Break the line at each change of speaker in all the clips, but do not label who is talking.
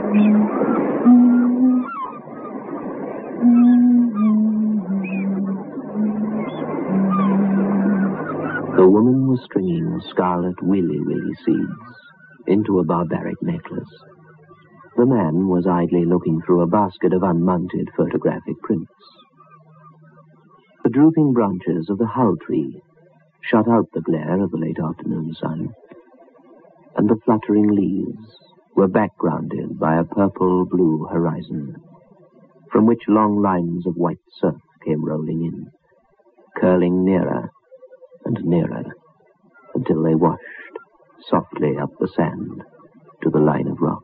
The woman was stringing scarlet willy-willy seeds into a barbaric necklace. The man was idly looking through a basket of unmounted photographic prints. The drooping branches of the hull tree shut out the glare of the late afternoon sun, and the fluttering leaves were backgrounded by a purple-blue horizon, from which long lines of white surf came rolling in, curling nearer and nearer, until they washed softly up the sand to the line of rocks.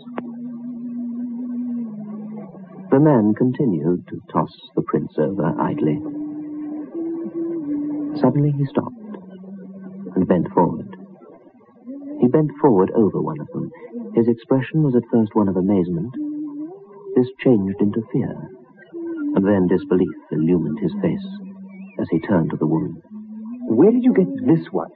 The man continued to toss the prints over idly. Suddenly he stopped and bent forward. He bent forward over one of them. His expression was at first one of amazement. This changed into fear, and then disbelief illumined his face as he turned to the woman.
Where did you get this one?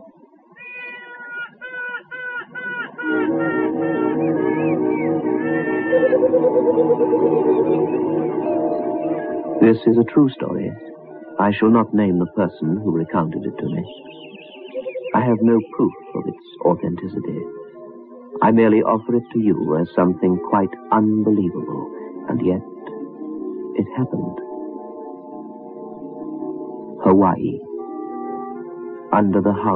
This is a true story. I shall not name the person who recounted it to me. I have no proof of its authenticity. I merely offer it to you as something quite unbelievable, and yet it happened. Hawaii. Under the